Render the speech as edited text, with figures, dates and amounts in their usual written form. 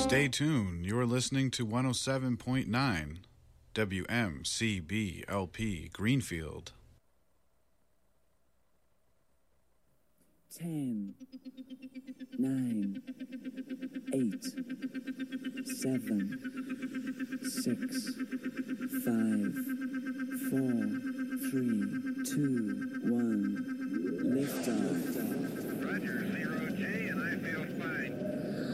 Stay tuned. You're listening to 107.9 WMCBLP Greenfield. 10, 9, 8, 7, 6, 5, 4, 3, 2, 1. Lift off. Roger, 0J, and I feel fine.